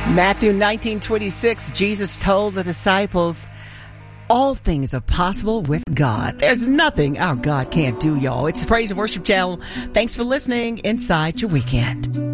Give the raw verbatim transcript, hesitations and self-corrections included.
Matthew nineteen twenty-six, Jesus told the disciples, all things are possible with God. There's nothing our God can't do, y'all. It's the Praise and Worship Channel. Thanks for listening inside your weekend.